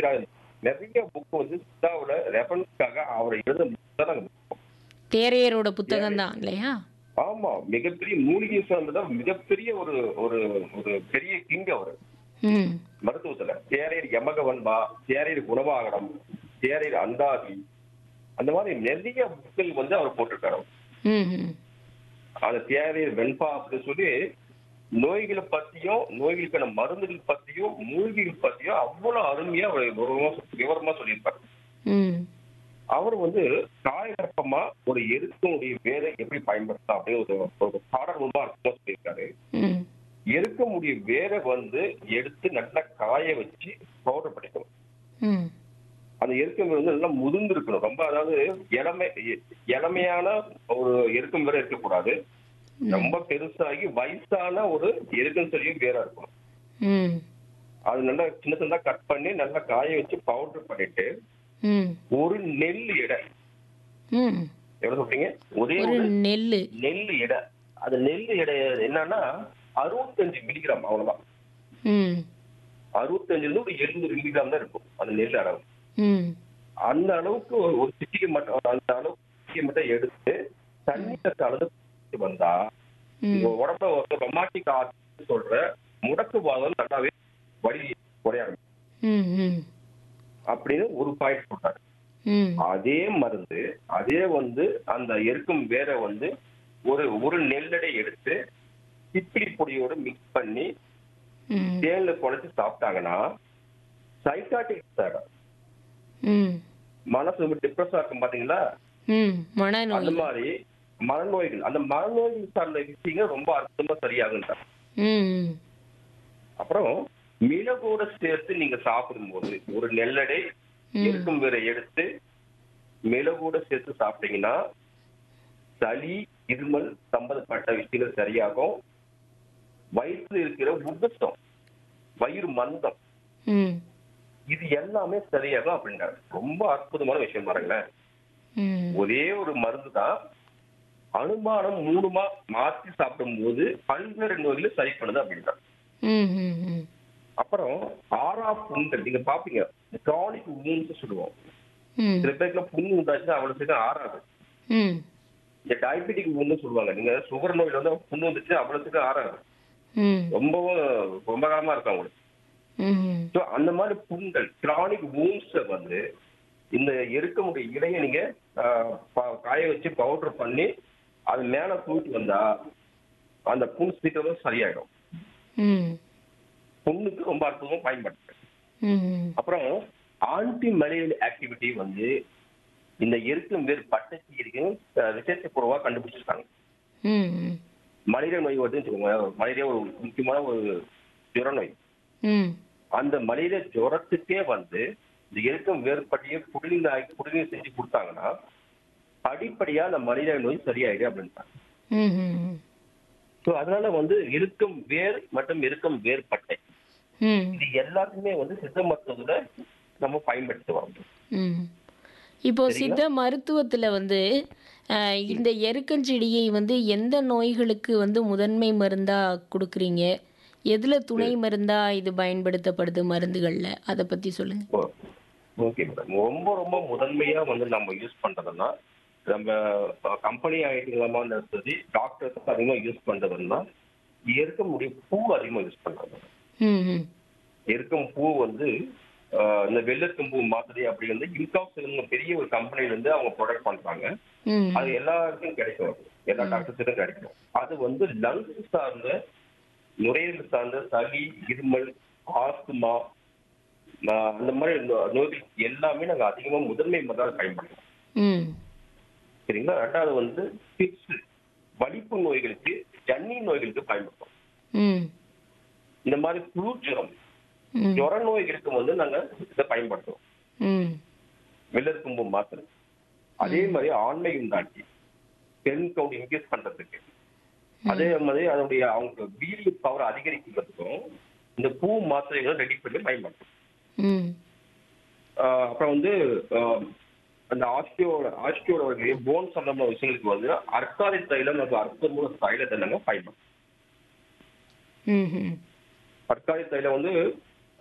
படிக்கிறாங்க. நிறைய புக் வந்து சித்தாவோட ரெஃபரன்ஸ்க்காக அவர் எழுத புக் தான் நாங்க படிப்போம். தேரையரோட புத்தகம் தேரை தான் இல்லையா? ஆமா. மிகப்பெரிய மூலிகை சார்ந்ததா மிகப்பெரிய ஒரு ஒரு ஒரு பெரிய கிங் அவரு. ம். மருத்துவத்துல. தேரையர் யமகவன்பா, தேரையர் குணவாகனம், தேரையர் அந்தாதி, அந்த மாதிரி நிறைய புக்கள் வந்து அவர் போட்டிருக்காரு. ம். ம். அந்த தேரையர் வெண்பா அப்படின்னு சொல்லி நோய்களை பத்தியும், நோய்களுக்கான மருந்துகள் பத்தியும், மூலிகைகள் பத்தியும் அவ்வளவு அருமையா அவர் விவரமா சொல்லியிருப்பாரு. ம். அவர் வந்து காயகற்பமா ஒரு எருக்கனுடைய வேரை எப்படி பயன்படுத்தலாம் அப்படின்னு ஒரு பாடல் ரொம்ப அர்த்தமா சொல்லியிருக்காரு. ம். எருக்கமுடைய வேரை வந்து எடுத்து நல்லா காய வச்சு பவுடர் பண்ணிக்கணும். ம். அந்த எருக்கம் வேர் வந்து நல்லா முதிர்ந்து இருக்கணும். ரொம்ப அதாவது இளமையான ஒரு எருக்கம் வேற இருக்கக்கூடாது. ரொம்ப பெருசாகி வயசான ஒரு எருக்கம் செடியும் வேற இருக்கணும். ம். அது நல்லா சின்ன சின்னதா கட் பண்ணி நல்லா காய வச்சு பவுடர் பண்ணிட்டு ம். ஒரு நெல் எடை ம். எவ்வளவு சொல்றீங்க? ஒரே ஒரு ஒரு நெல்லு. நெல் எடை. அது நெல் எடை என்னன்னா 65 மில்லிகிராம் அவ்வளவுதான். ம். 65 இருந்து ஒரு 70 மில்லிகிராம் தான் இருக்கும் அந்த நெல் அளவு. ம். அந்த அளவுக்கு ஒரு சிட்டிகை மட்டும் அந்த அளவுக்கு சிட்டிகை மட்டும் எடுத்து தண்ணீரை கலந்து வந்தா உங்க ம். உடம்புல ஒரு ரொமாட்டிக் ஆர்ட் சொல்ற முடக்குவாதம் நல்லாவே வலி குறையாது ம். ம். அப்படின்னு ஒரு பாயிண்ட் சொல்றாரு. ம். அதே மருந்து அதே வந்து அந்த எருக்கும் வேற வந்து ஒரு ஒரு நெல்லடை எடுத்து திப்பிலி பொடியோட மிக்ஸ் பண்ணி ம். தேன்ல குழைச்சு சாப்பிட்டாங்கன்னா சைக்காட்டிக் சார் ம். மனசு ரொம்ப டிப்ரெஸ்ஸா இருக்கும் பாத்தீங்களா? ம். அந்த மனநோய். மாதிரி மனநோய்கள் அந்த மனநோய்கள் சார்ந்த விஷயங்கள் ரொம்ப அற்புதமா சரியாகுன்றார். ம். ம். அப்புறம் மிளகோட சேர்த்து நீங்க சாப்பிடும்போது ஒரு நெல்லடை ம். எருக்கும் வேற எடுத்து மிளகோட சேர்த்து சாப்பிட்டீங்கன்னா சளி இருமல் சம்பந்தப்பட்ட விஷயங்கள் சரியாகும். வயிற்றுல இருக்கிற உபசம் வயிறு மந்தம் ம். இது எல்லாமே சரியாகும் அப்படின்றாரு. ரொம்ப அற்புதமான விஷயம் பாருங்களேன். ம். ஒரே ஒரு மருந்து தான் அனுமானம் 3 மாற்றி சாப்பிடும் போது பல்வேறு நோய்களை சரி பண்ணுது அப்படின்றார். ம். ம். ம். அப்புறம் ஆறா புண்கள் நீங்க பாப்பீங்க. கிரானிக் வூண்ட்ஸ் சொல்லுவோம். ம். சில பேருக்குலாம் புண்ணு உண்டாச்சுன்னா அவ்வளவு சீக்கிரம் ஆறாது. ம். இந்த டயபெட்டிக் வூண்ட்னு சொல்லுவாங்க. நீங்க சுகர் நோயில வந்து புண்ணு வந்துச்சு அவ்வளவு சீக்கிரம் ஆறாது. ம். ரொம்பவும் ரொம்ப காலமா இருக்கும் அவங்களுக்கு. ம். ஸோ அந்த மாதிரி புண்கள் கிரானிக் வூண்ட்ஸை வந்து இந்த எருக்கமுடைய இலையை நீங்க காய வச்சு பவுடர் பண்ணி அது மேல தூக்கிட்டு வந்தா அந்த புண் சீக்கிரமா சரியாயிடும். ம். புண்ணுக்கு ரொம்ப அற்புதமா பயன்படுது. ம். அப்புறம் ஆன்டி மலேரியல் ஆக்டிவிட்டி வந்து இந்த எருக்கும் வேறு பட்டச்சீரிக்கு ரிசர்ச் கண்டுபிடிச்சிருக்காங்க. ம். ம். மலேரியா நோய் வருதுன்னு வச்சுக்கோங்க. மலேரியா ஒரு முக்கியமான ஒரு ஜுர நோய். ம். அந்த மலேரியா ஜுரத்துக்கே வந்து இந்த எருக்கம் வேறுபட்டியை குடிநீர் செஞ்சு கொடுத்தாங்கன்னா படிப்படியா அந்த மலேரியா நோய் சரியாயிடு அப்படின்ட்டாங்க. ம். ம். ஸோ அதனால வந்து எருக்கம் வேர் மற்றும் எருக்கம் வேறுபட்டை ம். இது எல்லாத்தையுமே வந்து சித்த மருத்துவத்துல நம்ம பயன்படுத்துவோம். ம். இப்போ சரிங்களா? சித்த மருத்துவத்துல வந்து இந்த எருக்கஞ்செடியை வந்து எந்த நோய்களுக்கு வந்து முதன்மை மருந்தா குடுக்குறீங்க? எதுல துணை மருந்தா இது பயன்படுத்தப்படுது மருந்துகள்ல? அத பத்தி சொல்லுங்க. Okay madam. ரொம்ப ரொம்ப முதன்மையா வந்து நம்ம யூஸ் பண்றதுன்னா நம்ம கம்பெனி ஆயிட்டுங்களாமா சரி டாக்டர்ஸ் அதிகமா யூஸ் பண்றதுன்னா எருக்கமுடைய பூ அதிகமா யூஸ் பண்றாங்க. ம். ம். எருக்கம் பூ வந்து இந்த வெள்ளெருக்கம் பூ மாத்திரை அப்படி வந்து இன்காப்ஸ் பெரிய ஒரு கம்பெனில இருந்து அவங்க ப்ரொடக்ட் பண்றாங்க. ம். அது எல்லாருக்கும் கிடைக்கும். எல்லா டாக்டர்ஸுக்கும் கிடைக்கும். அது வந்து லங்ஸ் சார்ந்த நுரையீரல் சார்ந்த சளி இருமல் ஆஸ்துமா அந்த மாதிரி நோய்கள் எல்லாமே நாங்க அதிகமா முதன்மை மருந்தாக பயன்படுத்துறோம். ம். சரிங்களா? ரெண்டாவது வந்து பிக்ஸ் வலிப்பு நோய்களுக்கு ஜன்னி நோய்களுக்கு பயன்படுத்துறோம். ம். இந்த மாதிரி புழு ஜுரம் ம். ஜுர நோய்களுக்கு வந்து நாங்க இதை பயன்படுத்துறோம். ம். வெள்ளெருக்கும்பு மாத்திரை அதே மாதிரி ஆண்மை உண்டாக்கி பெண் கவுண்ட் இன்க்ரீஸ் பண்றதுக்கு அதே மாதிரி அதனுடைய அவங்க வீரிய பவர் அதிகரிக்கிறதுக்கும் இந்த பூ மாத்திரைகளை ரெடி பண்ணி பயன்படுத்தும். ம். அப்புறம் வந்து அந்த ஆஸ்டியோட போன் சம்பந்தமான விஷயங்களுக்கு வந்து அர்க்காரி தைலம் நம்ம அற்புதமான தைலத்தை நாங்கள் பயன்படுத்தும். ம். ம். அர்க்காரி தைலம் வந்து